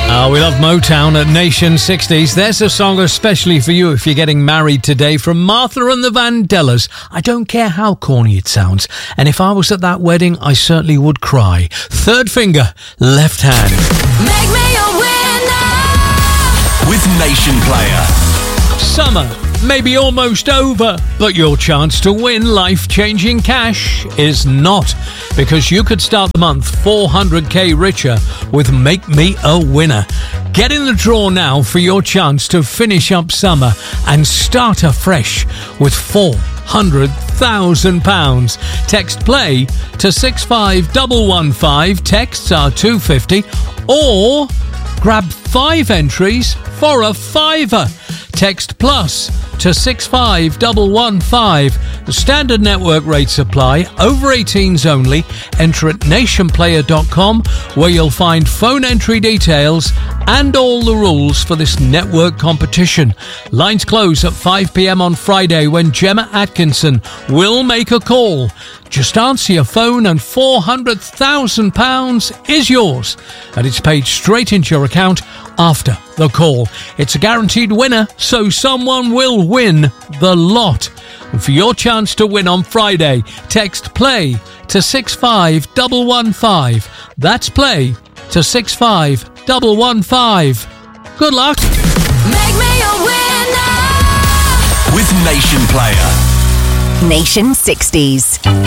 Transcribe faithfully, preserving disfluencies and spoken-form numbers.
Uh, we love Motown at Nation sixties. There's a song especially for you if you're getting married today from Martha and the Vandellas. I don't care how corny it sounds. And if I was at that wedding, I certainly would cry. Third finger, left hand. Make me a winner with Nation Player. Summer may be almost over, but your chance to win life-changing cash is not, because you could start the month four hundred k richer with Make Me a Winner. Get in the draw now for your chance to finish up summer and start afresh with four hundred thousand pounds. Text play to six five one one five. Texts are two fifty, or grab five entries for a fiver. Text plus to six five one one five. The standard network rates apply. Over eighteens only. Enter at nation player dot com, where you'll find phone entry details and all the rules for this network competition. Lines close at five p.m. on Friday, when Gemma Atkinson will make a call. Just answer your phone and four hundred thousand pounds is yours, and it's paid straight into your account after the call. It's a guaranteed winner, so someone will win the lot. And for your chance to win on Friday, text play to six five one one five. That's play to six five one one five. Good luck. Make me a winner with Nation Player. Nation sixties.